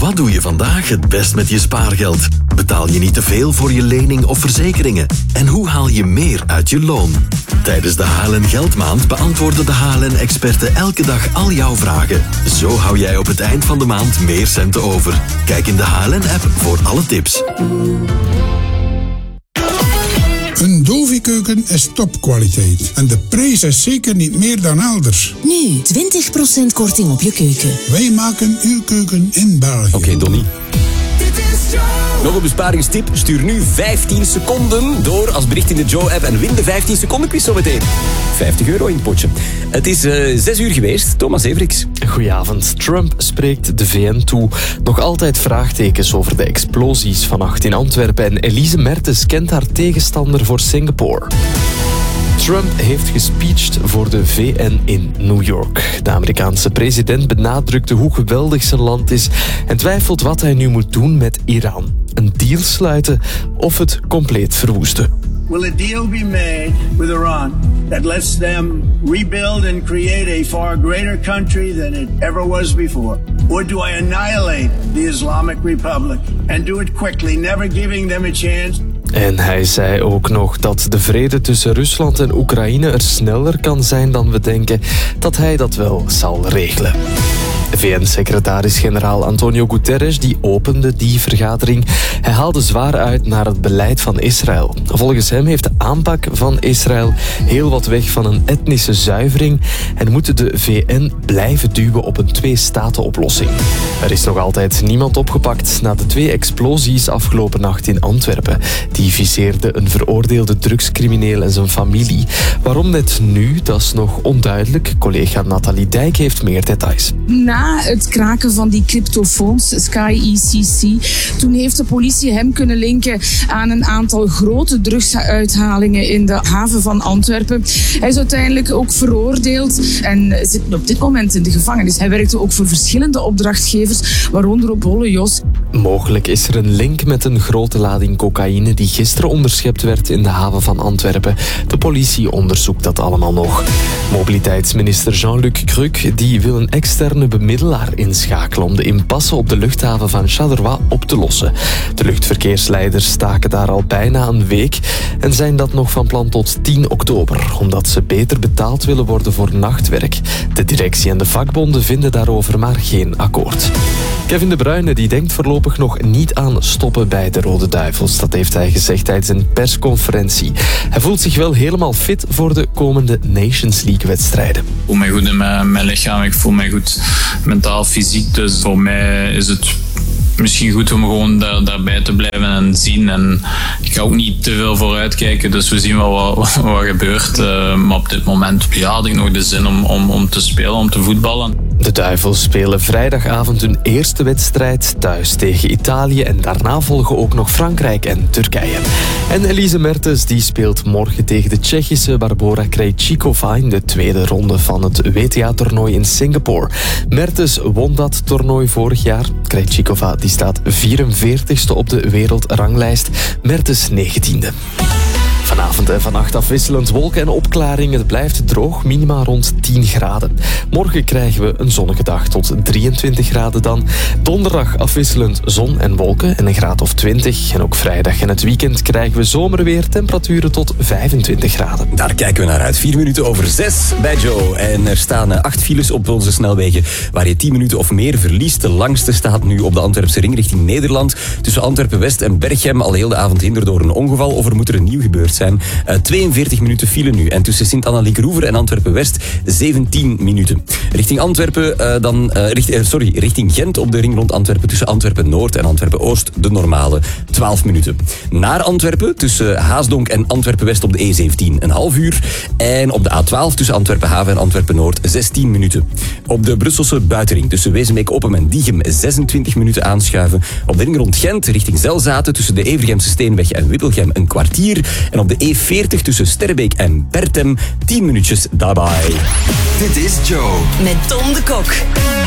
Wat doe je vandaag het best met je spaargeld? Betaal je niet te veel voor je lening of verzekeringen? En hoe haal je meer uit je loon? Tijdens de HLN Geldmaand beantwoorden de HLN-experten elke dag al jouw vragen. Zo hou jij op het eind van de maand meer centen over. Kijk in de HLN-app voor alle tips. Een Dovi-keuken is topkwaliteit. En de prijs is zeker niet meer dan elders. Nu 20% korting op je keuken. Wij maken uw keuken in België. Oké, Donnie. Nog een besparingstip. Stuur nu 15 seconden door als bericht in de Joe-app en win de 15 seconden quiz zometeen. €50 in het potje. Het is 6 uur geweest. Thomas Everix. Goedenavond. Trump spreekt de VN toe. Nog altijd vraagtekens over de explosies vannacht in Antwerpen. En Elise Mertens kent haar tegenstander voor Singapore. Trump heeft gespeecht voor de VN in New York. De Amerikaanse president benadrukte hoe geweldig zijn land is en twijfelt wat hij nu moet doen met Iran. Een deal sluiten of het compleet verwoesten. Will a deal be made with Iran that lets them rebuild and create a far greater country than it ever was before? Or do I annihilate the Islamic Republic and do it quickly, never giving them a chance? En hij zei ook nog dat de vrede tussen Rusland en Oekraïne er sneller kan zijn dan we denken, dat hij dat wel zal regelen. VN-secretaris-generaal Antonio Guterres die opende die vergadering. Hij haalde zwaar uit naar het beleid van Israël. Volgens hem heeft de aanpak van Israël heel wat weg van een etnische zuivering en moet de VN blijven duwen op een twee-staten-oplossing. Er is nog altijd niemand opgepakt na de 2 explosies afgelopen nacht in Antwerpen. Die viseerden een veroordeelde drugscrimineel en zijn familie. Waarom net nu, dat is nog onduidelijk. Collega Nathalie Dijk heeft meer details. Na het kraken van die cryptofonds, Sky ECC, toen heeft de politie hem kunnen linken aan een aantal grote drugsuithalingen in de haven van Antwerpen. Hij is uiteindelijk ook veroordeeld en zit op dit moment in de gevangenis. Hij werkte ook voor verschillende opdrachtgevers, waaronder op Holle Jos. Mogelijk is er een link met een grote lading cocaïne die gisteren onderschept werd in de haven van Antwerpen. De politie onderzoekt dat allemaal nog. Mobiliteitsminister Jean-Luc Cruc die wil een externe bemiddelaar inschakelen om de impasse op de luchthaven van Charleroi op te lossen. De luchtverkeersleiders staken daar al bijna een week en zijn dat nog van plan tot 10 oktober, omdat ze beter betaald willen worden voor nachtwerk. De directie en de vakbonden vinden daarover maar geen akkoord. Kevin De Bruyne die denkt voorlopig nog niet aan stoppen bij de Rode Duivels. Dat heeft hij gezegd tijdens een persconferentie. Hij voelt zich wel helemaal fit voor de komende Nations League-wedstrijden. Ik voel mij goed in mijn lichaam, ik voel mij goed mentaal, fysiek. Dus voor mij is het misschien goed om gewoon daarbij te blijven en zien. En ik ga ook niet te veel vooruit kijken, dus we zien wel wat gebeurt. Maar op dit moment had ik nog de zin om te spelen, om te voetballen. De Duivels spelen vrijdagavond hun eerste wedstrijd thuis tegen Italië en daarna volgen ook nog Frankrijk en Turkije. En Elise Mertens die speelt morgen tegen de Tsjechische Barbora Krejcikova in de tweede ronde van het WTA-toernooi in Singapore. Mertens won dat toernooi vorig jaar. Krejcikova die staat 44ste op de wereldranglijst, Mertens 19e. Vanavond en vannacht afwisselend wolken en opklaringen. Het blijft droog, minima rond 10 graden. Morgen krijgen we een zonnige dag tot 23 graden dan. Donderdag afwisselend zon en wolken en een graad of 20. En ook vrijdag en het weekend krijgen we zomerweer, temperaturen tot 25 graden. Daar kijken we naar uit. 4 minuten over 6 bij Joe. En er staan 8 files op onze snelwegen waar je 10 minuten of meer verliest. De langste staat nu op de Antwerpse ring richting Nederland. Tussen Antwerpen-West en Berchem al heel de avond hinder door een ongeval. Of er moet er een nieuw gebeurd zijn. 42 minuten file nu. En tussen Sint-Anna-Liekeroever en Antwerpen-West 17 minuten. Richting Antwerpen, richting Gent op de ring rond Antwerpen tussen Antwerpen-Noord en Antwerpen-Oost de normale 12 minuten. Naar Antwerpen tussen Haasdonk en Antwerpen-West op de E17 een half uur. En op de A12 tussen Antwerpen-Haven en Antwerpen-Noord 16 minuten. Op de Brusselse buitenring tussen Wezenbeek-Oppem en Diegem 26 minuten aanschuiven. Op de ring rond Gent richting Zelzaten tussen de Evergemse Steenweg en Wippelgem een kwartier. En op de E40 tussen Sterrebeek en Bertem 10 minuutjes daarbij. Dit is Joe. Met Tom de Kok.